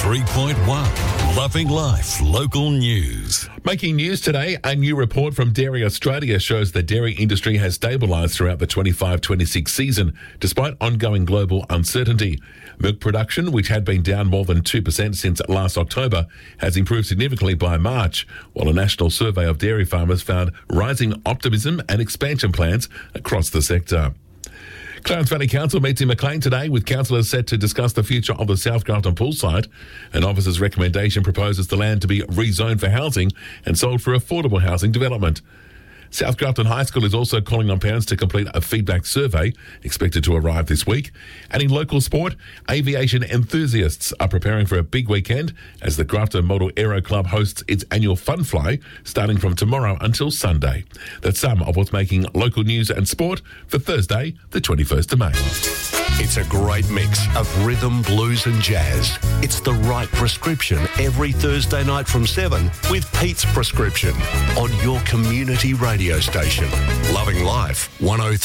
93.1 Loving Life Local News. Making news today, a new report from Dairy Australia shows the dairy industry has stabilised throughout the 25-26 season, despite ongoing global uncertainty. Milk production, which had been down more than 2% since last October, has improved significantly by March, while a national survey of dairy farmers found rising optimism and expansion plans across the sector. Clarence Valley Council meets in Maclean today, with councillors set to discuss the future of the South Grafton pool site. An officer's recommendation proposes the land to be rezoned for housing and sold for affordable housing development. South Grafton High School is also calling on parents to complete a feedback survey, expected to arrive this week. And in local sport, aviation enthusiasts are preparing for a big weekend as the Grafton Model Aero Club hosts its annual Fun Fly, starting from tomorrow until Sunday. That's some of what's making local news and sport for Thursday, the 21st of May. It's a great mix of rhythm, blues and jazz. It's the right prescription every Thursday night from 7 with Pete's Prescription on your community radio station. Loving Life 103.